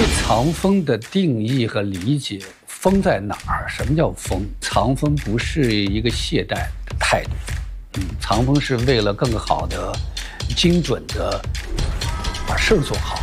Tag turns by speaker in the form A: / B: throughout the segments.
A: 藏锋的定义和理解，锋在哪儿？什么叫锋？藏锋不是一个懈怠的态度，藏锋是为了更好的、精准的把事儿做好。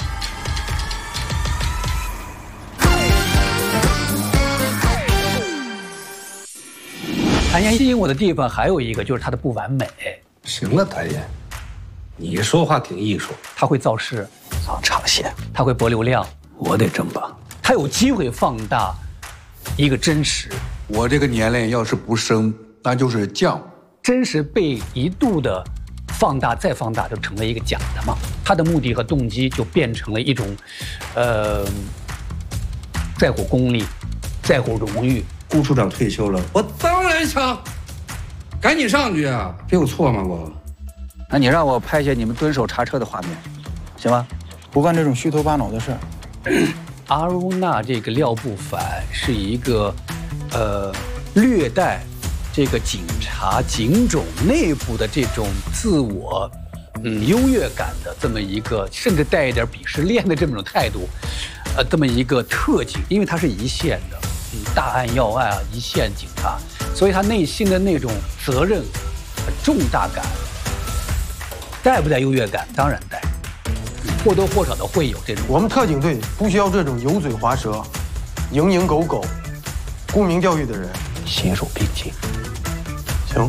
A: 谭岩吸引我的地方还有一个就是他的不完美。
B: 行了，谭岩，你说话挺艺术。
A: 他会造势，
B: 造长线，
A: 他会博流量，
B: 我得争吧。
A: 他有机会放大一个真实。
C: 我这个年龄要是不升，那就是降。
A: 真实被一度的放大再放大，就成了一个假的嘛。他的目的和动机就变成了一种，在乎功利，在乎荣誉。
B: 顾处长退休了，我当然想赶紧上去啊！这有错吗？我？
D: 那你让我拍下你们蹲守查车的画面，行吗？
E: 不干这种虚头巴脑的事儿。
A: 阿如那这个廖不凡是一个，略带这个警察警种内部的这种自我，优越感的这么一个，甚至带一点鄙视链的这么种态度，这么一个特警，因为他是一线的，大案要案啊，一线警察，所以他内心的那种责任、重大感，带不带优越感？当然带。或多或少的会有这种。
E: 我们特警队不需要这种油嘴滑舌、蝇营狗苟、沽名钓誉的人，
B: 携手并进。
E: 行。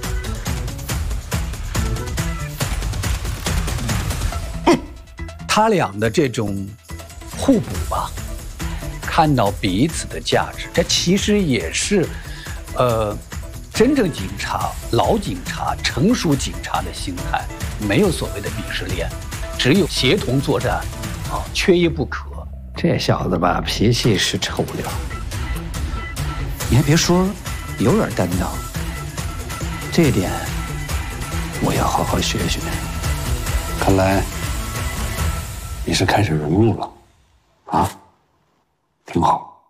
A: 他俩的这种互补吧，看到彼此的价值，这其实也是，真正警察、老警察、成熟警察的心态，没有所谓的鄙视链。只有协同作战，缺一不可。
B: 这小子吧，脾气是臭不了。
D: 你还别说，有点担当。这一点，我要好好学学。
B: 看来你是开始融入了，啊，挺好。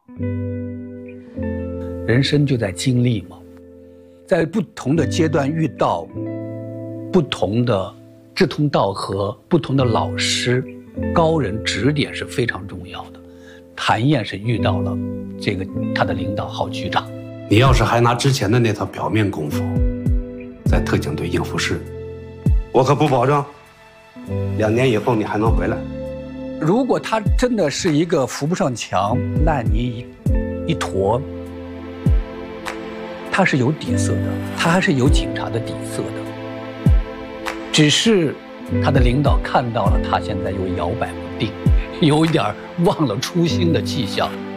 A: 人生就在经历嘛，在不同的阶段遇到不同的志同道合、不同的老师、高人指点是非常重要的。谭燕是遇到了这个他的领导郝局长。
B: 你要是还拿之前的那套表面功夫在特警队应付事，我可不保证2年以后你还能回来。
A: 如果他真的是一个扶不上墙烂泥一坨，他是有底色的，他还是有警察的底色的。只是他的领导看到了他现在有摇摆不定，有一点忘了初心的迹象。